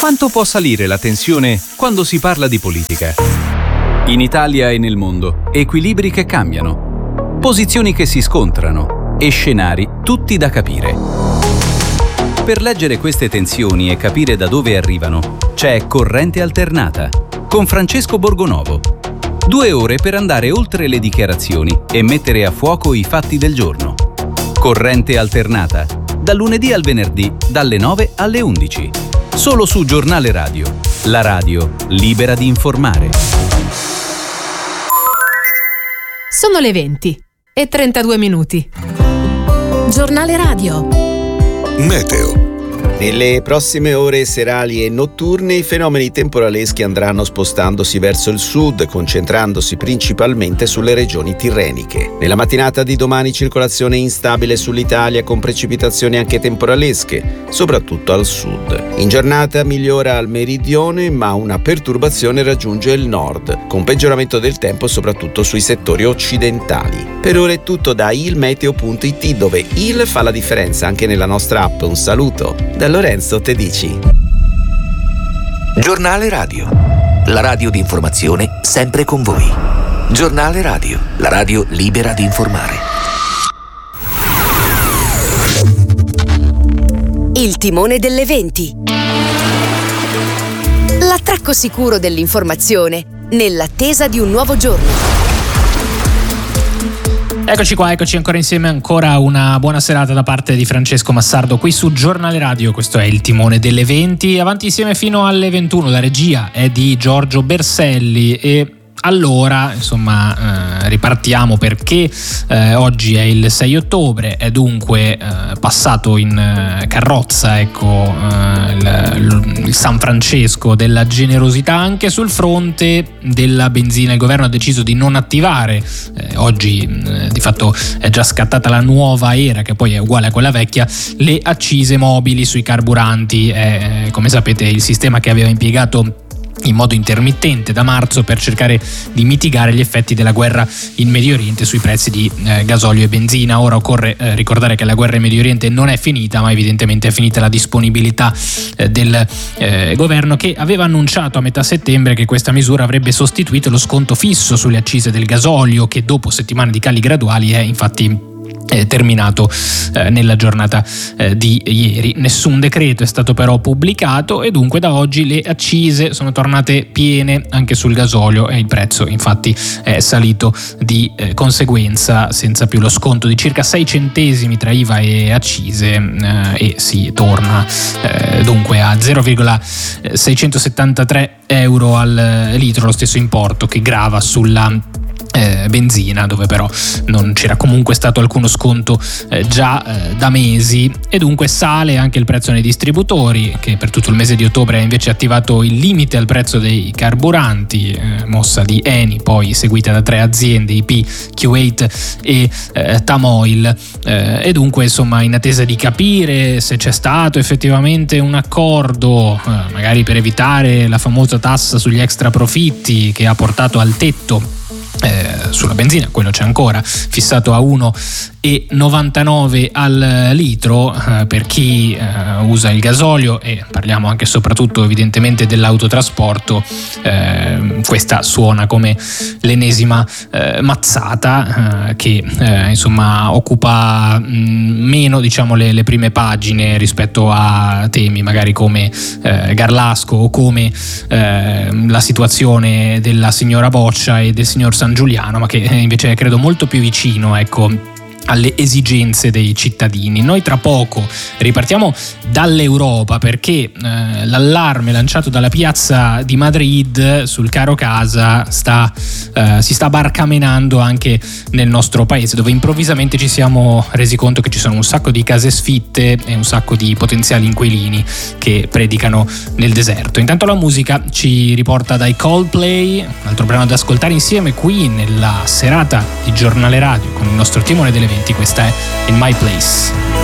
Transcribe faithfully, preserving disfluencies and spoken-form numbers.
Quanto può salire la tensione quando si parla di politica? In Italia e nel mondo, equilibri che cambiano, posizioni che si scontrano e scenari tutti da capire. Per leggere queste tensioni e capire da dove arrivano, c'è Corrente Alternata con Francesco Borgonovo. Due ore per andare oltre le dichiarazioni e mettere a fuoco i fatti del giorno. Corrente Alternata, dal lunedì al venerdì, dalle nove alle undici. Solo su Giornale Radio, la radio libera di informare. Sono le venti e trentadue minuti. Giornale Radio. Meteo. Nelle prossime ore serali e notturne i fenomeni temporaleschi andranno spostandosi verso il sud, concentrandosi principalmente sulle regioni tirreniche. Nella mattinata di domani circolazione instabile sull'Italia con precipitazioni anche temporalesche, soprattutto al sud. In giornata migliora al meridione, ma una perturbazione raggiunge il nord, con peggioramento del tempo soprattutto sui settori occidentali. Per ora è tutto da ilmeteo punto it, dove il fa la differenza anche nella nostra app. Un saluto da Lorenzo Tedici. Giornale Radio, la radio di informazione sempre con voi. Giornale Radio, la radio libera di informare. Il timone delle venti. L'attracco sicuro dell'informazione nell'attesa di un nuovo giorno. Eccoci qua, eccoci ancora insieme, ancora una buona serata da parte di Francesco Massardo qui su Giornale Radio. Questo è il timone delle venti, avanti insieme fino alle ventuno. La regia è di Giorgio Berselli e allora, insomma, eh, ripartiamo perché eh, oggi è il sei ottobre, è dunque eh, passato in eh, carrozza, ecco, eh, il, il San Francesco della generosità anche sul fronte della benzina. Il governo ha deciso di non attivare, eh, oggi eh, di fatto è già scattata la nuova era, che poi è uguale a quella vecchia, le accise mobili sui carburanti. È, come sapete, il sistema che aveva impiegato in modo intermittente da marzo per cercare di mitigare gli effetti della guerra in Medio Oriente sui prezzi di eh, gasolio e benzina. Ora occorre eh, ricordare che la guerra in Medio Oriente non è finita, ma evidentemente è finita la disponibilità eh, del eh, governo, che aveva annunciato a metà settembre che questa misura avrebbe sostituito lo sconto fisso sulle accise del gasolio, che dopo settimane di cali graduali è infatti È terminato eh, nella giornata eh, di ieri. Nessun decreto è stato però pubblicato e dunque da oggi le accise sono tornate piene anche sul gasolio e il prezzo infatti è salito di eh, conseguenza, senza più lo sconto di circa sei centesimi tra I V A e accise, eh, e si torna eh, dunque a zero virgola seicentosettantatré euro al litro, lo stesso importo che grava sulla Eh, benzina, dove però non c'era comunque stato alcuno sconto eh, già eh, da mesi, e dunque sale anche il prezzo nei distributori, che per tutto il mese di ottobre ha invece attivato il limite al prezzo dei carburanti, eh, mossa di Eni, poi seguita da tre aziende, I P, Kuwait e eh, Tamoil, eh, e dunque insomma in attesa di capire se c'è stato effettivamente un accordo, eh, magari per evitare la famosa tassa sugli extra profitti che ha portato al tetto Eh, sulla benzina, quello c'è ancora, fissato a uno virgola novantanove al litro eh, per chi eh, usa il gasolio, e parliamo anche e soprattutto evidentemente dell'autotrasporto. Eh, questa suona come l'ennesima eh, mazzata eh, che eh, insomma occupa mh, meno, diciamo, le, le prime pagine rispetto a temi magari come eh, Garlasco o come eh, la situazione della signora Boccia e del signor San Giuliano, ma che invece è credo molto più vicino, ecco, alle esigenze dei cittadini. Noi tra poco ripartiamo dall'Europa, perché eh, l'allarme lanciato dalla piazza di Madrid sul caro casa sta, eh, si sta barcamenando anche nel nostro paese, dove improvvisamente ci siamo resi conto che ci sono un sacco di case sfitte e un sacco di potenziali inquilini che predicano nel deserto. Intanto la musica ci riporta dai Coldplay, un altro brano da ascoltare insieme qui nella serata di Giornale Radio con il nostro timone delle venti. Questa è In My Place.